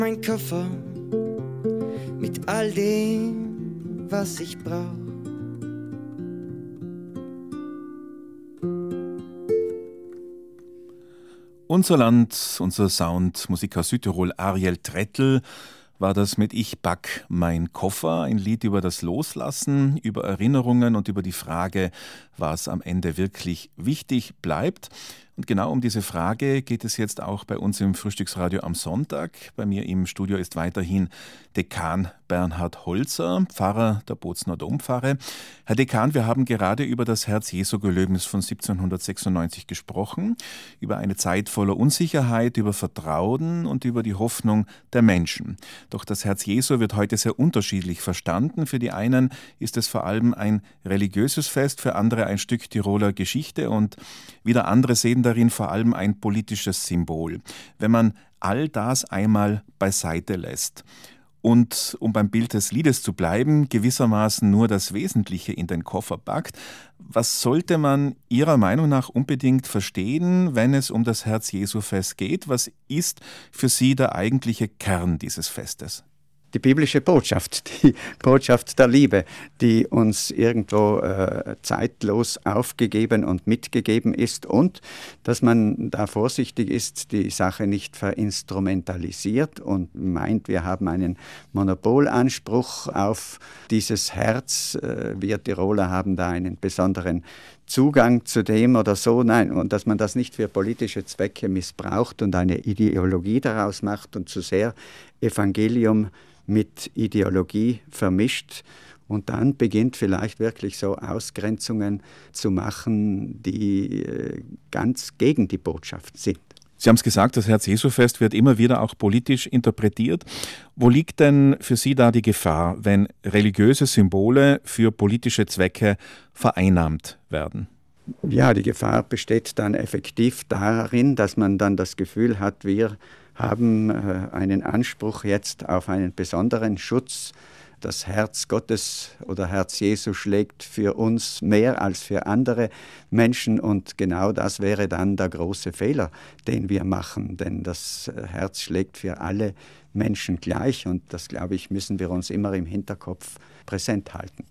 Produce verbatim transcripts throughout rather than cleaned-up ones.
Mein Koffer mit all dem, was ich brauch. Unser Land, unser Sound, Musik aus Südtirol, Ariel Trettl war das mit Ich pack mein Koffer, ein Lied über das Loslassen, über Erinnerungen und über die Frage, was am Ende wirklich wichtig bleibt. Und genau um diese Frage geht es jetzt auch bei uns im Frühstücksradio am Sonntag. Bei mir im Studio ist weiterhin Dekan Bernhard Holzer, Pfarrer der Bozner Dompfarre. Herr Dekan, wir haben gerade über das Herz-Jesu-Gelöbnis von siebzehnhundertsechsundneunzig gesprochen, über eine Zeit voller Unsicherheit, über Vertrauen und über die Hoffnung der Menschen. Doch das Herz Jesu wird heute sehr unterschiedlich verstanden. Für die einen ist es vor allem ein religiöses Fest, für andere ein Stück Tiroler Geschichte und wieder andere sehen darin vor allem ein politisches Symbol. Wenn man all das einmal beiseite lässt und, um beim Bild des Liedes zu bleiben, gewissermaßen nur das Wesentliche in den Koffer packt, was sollte man Ihrer Meinung nach unbedingt verstehen, wenn es um das Herz-Jesu-Fest geht? Was ist für Sie der eigentliche Kern dieses Festes? Die biblische Botschaft, die Botschaft der Liebe, die uns irgendwo äh, zeitlos aufgegeben und mitgegeben ist und dass man da vorsichtig ist, die Sache nicht verinstrumentalisiert und meint, wir haben einen Monopolanspruch auf dieses Herz. Äh, wir Tiroler haben da einen besonderen Zugang zu dem oder so, nein, und dass man das nicht für politische Zwecke missbraucht und eine Ideologie daraus macht und zu sehr Evangelium mit Ideologie vermischt und dann beginnt vielleicht wirklich so Ausgrenzungen zu machen, die ganz gegen die Botschaft sind. Sie haben es gesagt, das Herz-Jesu-Fest wird immer wieder auch politisch interpretiert. Wo liegt denn für Sie da die Gefahr, wenn religiöse Symbole für politische Zwecke vereinnahmt werden? Ja, die Gefahr besteht dann effektiv darin, dass man dann das Gefühl hat, wir haben äh, einen Anspruch jetzt auf einen besonderen Schutz. Das Herz Gottes oder Herz Jesu schlägt für uns mehr als für andere Menschen und genau das wäre dann der große Fehler, den wir machen, denn das Herz schlägt für alle Menschen gleich und das, glaube ich, müssen wir uns immer im Hinterkopf präsent halten.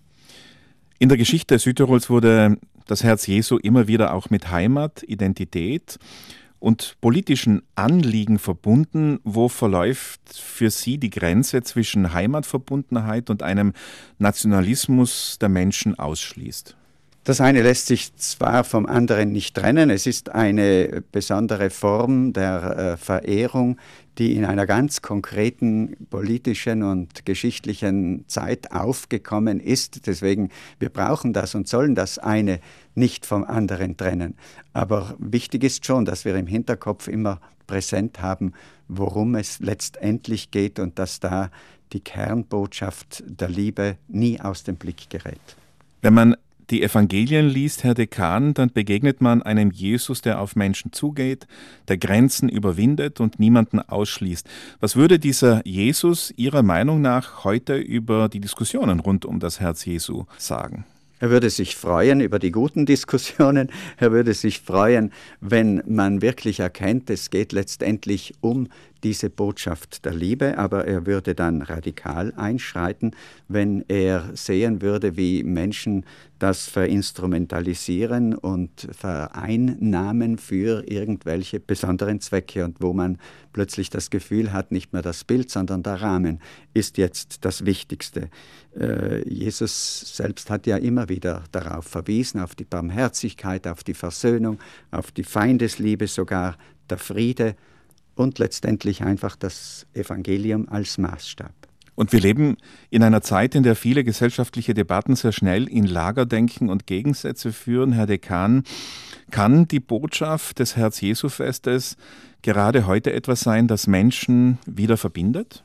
In der Geschichte Südtirols wurde das Herz Jesu immer wieder auch mit Heimat, Identität und politischen Anliegen verbunden. Wo verläuft für Sie die Grenze zwischen Heimatverbundenheit und einem Nationalismus, der Menschen ausschließt? Das eine lässt sich zwar vom anderen nicht trennen, es ist eine besondere Form der äh, Verehrung, die in einer ganz konkreten politischen und geschichtlichen Zeit aufgekommen ist. Deswegen, wir brauchen das und sollen das eine nicht vom anderen trennen. Aber wichtig ist schon, dass wir im Hinterkopf immer präsent haben, worum es letztendlich geht und dass da die Kernbotschaft der Liebe nie aus dem Blick gerät. Wenn man die Evangelien liest, Herr Dekan, dann begegnet man einem Jesus, der auf Menschen zugeht, der Grenzen überwindet und niemanden ausschließt. Was würde dieser Jesus Ihrer Meinung nach heute über die Diskussionen rund um das Herz Jesu sagen? Er würde sich freuen über die guten Diskussionen. Er würde sich freuen, wenn man wirklich erkennt, es geht letztendlich um diese Botschaft der Liebe, aber er würde dann radikal einschreiten, wenn er sehen würde, wie Menschen das verinstrumentalisieren und vereinnahmen für irgendwelche besonderen Zwecke und wo man plötzlich das Gefühl hat, nicht mehr das Bild, sondern der Rahmen ist jetzt das Wichtigste. Äh, Jesus selbst hat ja immer wieder darauf verwiesen, auf die Barmherzigkeit, auf die Versöhnung, auf die Feindesliebe, sogar der Friede und letztendlich einfach das Evangelium als Maßstab. Und wir leben in einer Zeit, in der viele gesellschaftliche Debatten sehr schnell in Lagerdenken und Gegensätze führen. Herr Dekan, kann die Botschaft des Herz-Jesu-Festes gerade heute etwas sein, das Menschen wieder verbindet?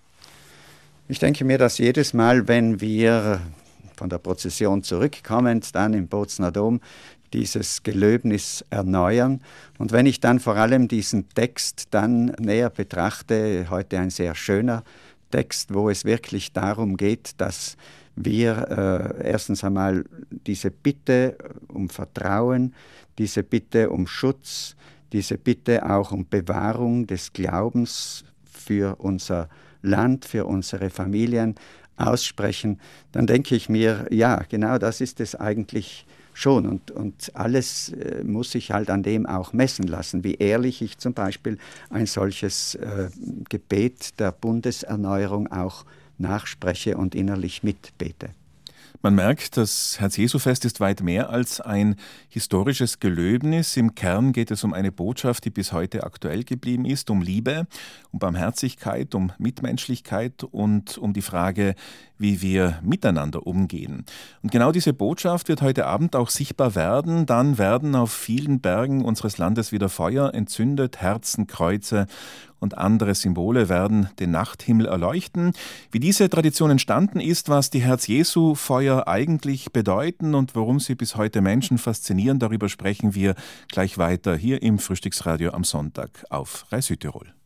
Ich denke mir, dass jedes Mal, wenn wir von der Prozession zurückkommen, dann im Bozner Dom dieses Gelöbnis erneuern. Und wenn ich dann vor allem diesen Text dann näher betrachte, heute ein sehr schöner Text, wo es wirklich darum geht, dass wir äh, erstens einmal diese Bitte um Vertrauen, diese Bitte um Schutz, diese Bitte auch um Bewahrung des Glaubens für unser Land, für unsere Familien aussprechen, dann denke ich mir, ja, genau das ist es eigentlich schon. Und, und alles äh, muss sich halt an dem auch messen lassen, wie ehrlich ich zum Beispiel ein solches äh, Gebet der Bundeserneuerung auch nachspreche und innerlich mitbete. Man merkt, das Herz-Jesu-Fest ist weit mehr als ein historisches Gelöbnis. Im Kern geht es um eine Botschaft, die bis heute aktuell geblieben ist, um Liebe, um Barmherzigkeit, um Mitmenschlichkeit und um die Frage, wie wir miteinander umgehen. Und genau diese Botschaft wird heute Abend auch sichtbar werden. Dann werden auf vielen Bergen unseres Landes wieder Feuer entzündet, Herzen, Kreuze und andere Symbole werden den Nachthimmel erleuchten. Wie diese Tradition entstanden ist, was die Herz-Jesu-Feuer eigentlich bedeuten und warum sie bis heute Menschen faszinieren, darüber sprechen wir gleich weiter hier im Frühstücksradio am Sonntag auf Rai Südtirol.